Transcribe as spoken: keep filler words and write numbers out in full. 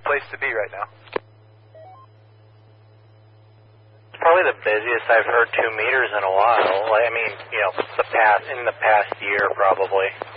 place to be right now. It's probably the busiest I've heard two meters in a while. I mean, you know, the past in the past year probably.